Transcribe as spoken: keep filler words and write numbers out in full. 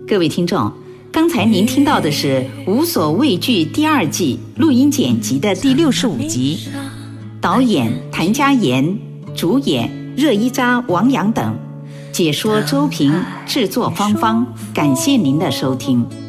各位听众，刚才您听到的是《无所畏惧》第二季录音剪辑的第六十五集，导演谭家妍，主演热依扎、王阳等，解说周平，制作芳芳。感谢您的收听。